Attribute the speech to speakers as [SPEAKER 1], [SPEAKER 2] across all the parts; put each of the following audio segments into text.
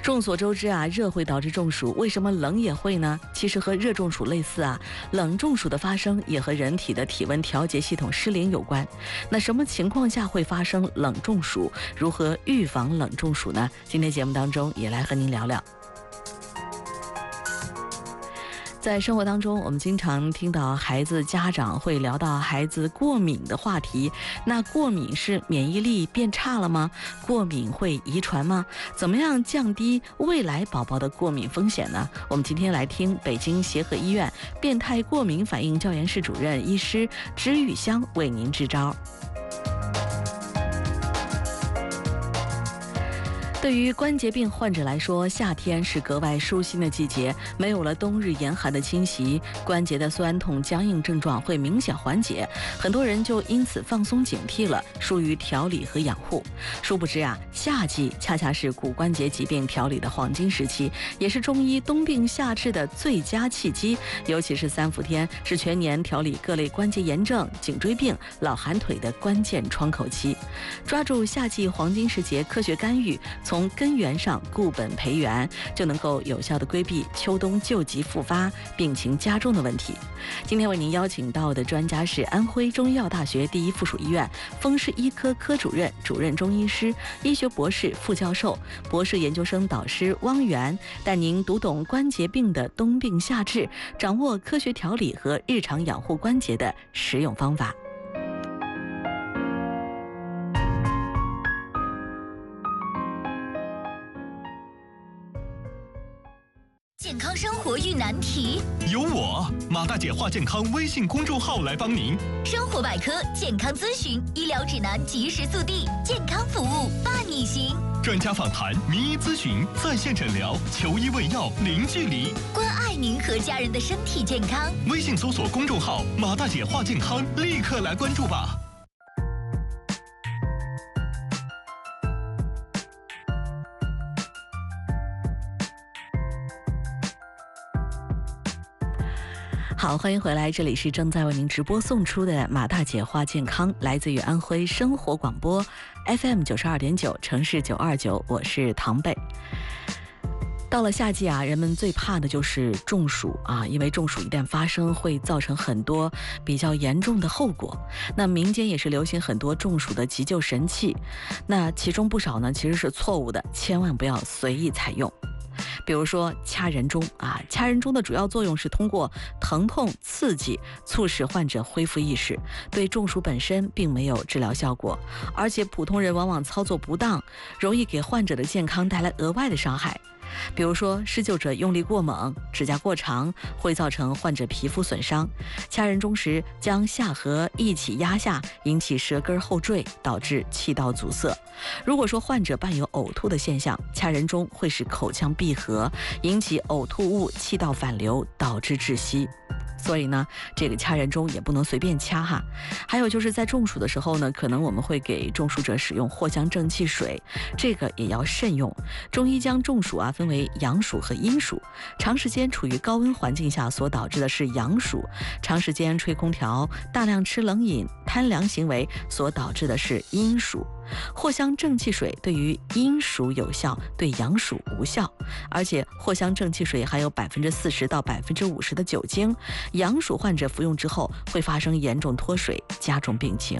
[SPEAKER 1] 众所周知啊，热会导致中暑，为什么冷也会呢？其实和热中暑类似啊，冷中暑的发生也和人体的体温调节系统失灵有关。那什么情况下会发生冷中暑？如何预防冷中暑呢？今天节目当中也来和您聊聊。在生活当中，我们经常听到孩子家长会聊到孩子过敏的话题。那过敏是免疫力变差了吗？过敏会遗传吗？怎么样降低未来宝宝的过敏风险呢？我们今天来听北京协和医院变态过敏反应教研室主任医师支玉香为您支招。对于关节病患者来说，夏天是格外舒心的季节，没有了冬日严寒的侵袭，关节的酸痛僵硬症状会明显缓解，很多人就因此放松警惕了，疏于调理和养护。殊不知啊，夏季恰恰是骨关节疾病调理的黄金时期，也是中医冬病夏治的最佳契机。尤其是3伏天，是全年调理各类关节炎症、颈椎病、老寒腿的关键窗口期。抓住夏季黄金时节，科学干预，从根源上固本培元，就能够有效地规避秋冬旧疾复发、病情加重的问题。今天为您邀请到的专家是安徽中医药大学第一附属医院风湿医科科主任、主任中医师、医学博士、副教授、博士研究生导师汪源，带您读懂关节病的冬病夏治，掌握科学调理和日常养护关节的实用方法。
[SPEAKER 2] 健康生活遇难题，
[SPEAKER 3] 由我马大姐话健康微信公众号来帮您。
[SPEAKER 2] 生活百科、健康咨询、医疗指南及时速递，健康服务伴你行。
[SPEAKER 3] 专家访谈、名医咨询、在线诊疗，求医问药零距离，
[SPEAKER 2] 关爱您和家人的身体健康。
[SPEAKER 3] 微信搜索公众号马大姐话健康，立刻来关注吧。
[SPEAKER 1] 好，欢迎回来，这里是正在为您直播送出的马大姐话健康，来自于安徽生活广播 FM 92.9城市929，我是唐贝。到了夏季啊，人们最怕的就是中暑啊，因为中暑一旦发生，会造成很多比较严重的后果。那民间也是流行很多中暑的急救神器，那其中不少呢其实是错误的，千万不要随意采用。比如说掐人中啊，掐人中的主要作用是通过疼痛刺激促使患者恢复意识，对中暑本身并没有治疗效果，而且普通人往往操作不当，容易给患者的健康带来额外的伤害。比如说施救者用力过猛、指甲过长，会造成患者皮肤损伤。掐人中时将下颌一起压下，引起舌根后坠，导致气道阻塞。如果说患者伴有呕吐的现象，掐人中会使口腔闭合，引起呕吐物气道反流，导致窒息。所以呢，这个掐人中也不能随便掐哈。还有就是在中暑的时候呢，可能我们会给中暑者使用藿香正气水，这个也要慎用。中医将中暑啊分为阳暑和阴暑，长时间处于高温环境下所导致的是阳暑，长时间吹空调、大量吃冷饮、贪凉行为所导致的是阴暑。藿香正气水对于阴暑有效，对阳暑无效，而且藿香正气水含有40%到50%的酒精，阳暑患者服用之后会发生严重脱水，加重病情。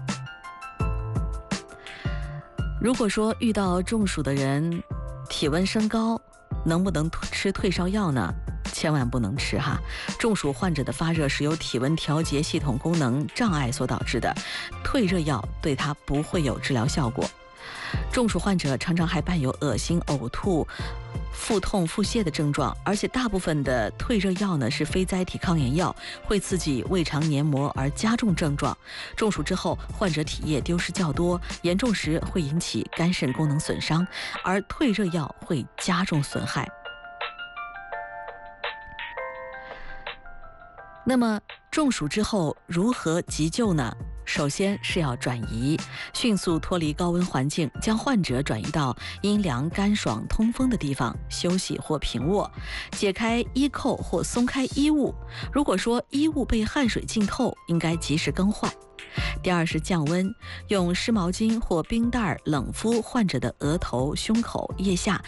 [SPEAKER 1] 如果说遇到中暑的人体温升高，能不能吃退烧药呢？千万不能吃哈！中暑患者的发热是由体温调节系统功能障碍所导致的，退热药对它不会有治疗效果。中暑患者常常还伴有恶心、呕吐、腹痛、腹泻的症状，而且大部分的退热药呢是非甾体抗炎药，会刺激胃肠黏膜而加重症状。中暑之后，患者体液丢失较多，严重时会引起肝肾功能损伤，而退热药会加重损害。那么中暑之后如何急救呢？首先是要转移，迅速脱离高温环境，将患者转移到阴凉干爽通风的地方休息或平卧，解开衣扣或松开衣物。如果说衣物被汗水浸透，应该及时更换。第二是降温，用湿毛巾或冰袋冷敷患者的额头、胸口、腋下，